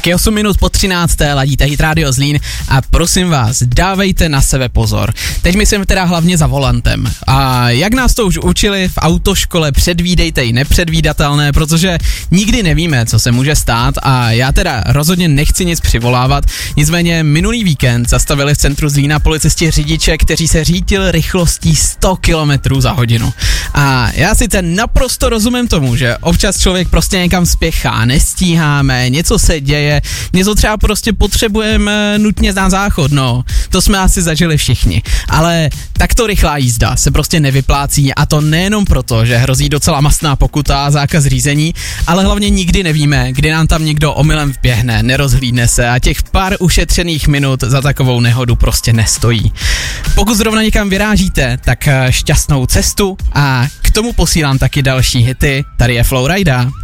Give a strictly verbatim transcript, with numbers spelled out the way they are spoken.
Tak je osm minut po třinácté, ladíte Hit Radio Zlín a prosím vás, dávejte na sebe pozor. Teď myslím teda hlavně za volantem. A jak nás to už učili v autoškole, předvídejte i nepředvídatelné, protože nikdy nevíme, co se může stát a já teda rozhodně nechci nic přivolávat. Nicméně minulý víkend zastavili v centru Zlína policisti řidiče, kteří se řídili rychlostí sto kilometrů za hodinu. A já sice naprosto rozumím tomu, že občas člověk prostě někam spěchá, nestíháme, něco se děje, něco třeba prostě potřebujeme nutně na záchod, no, to jsme asi zažili všichni, ale takto rychlá jízda se prostě nevyplácí a to nejenom proto, že hrozí docela mastná pokuta a zákaz řízení, ale hlavně nikdy nevíme, kdy nám tam někdo omylem vběhne, nerozhlídne se a těch pár ušetřených minut za takovou nehodu prostě nestojí. Pokud zrovna někam vyrážíte, tak šťastnou cestu a k tomu posílám taky další hity, tady je Flowrida.